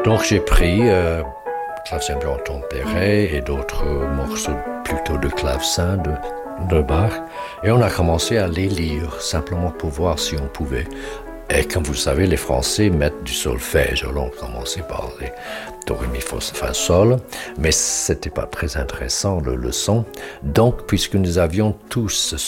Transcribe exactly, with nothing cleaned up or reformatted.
Donc j'ai pris euh, clavecin tempéré et d'autres morceaux plutôt de clavecin de, de Bach et on a commencé à les lire simplement pour voir si on pouvait. Et comme vous le savez, les Français mettent du solfège. Alors on commençait par les do, ré, mi, fa, fa, sol, mais c'était pas très intéressant le, le son. Donc, puisque nous avions tous